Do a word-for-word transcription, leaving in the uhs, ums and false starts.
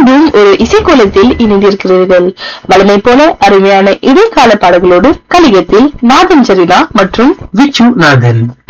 மீண்டும் ஒரு இசைக்கோலத்தில் இணைந்திருக்கிறீர்கள். வழமை போல அருமையான இடைக்கால பாடல்களோடு கலிகத்தில் நாதன் சரிதா மற்றும் விச்சு நாதன்.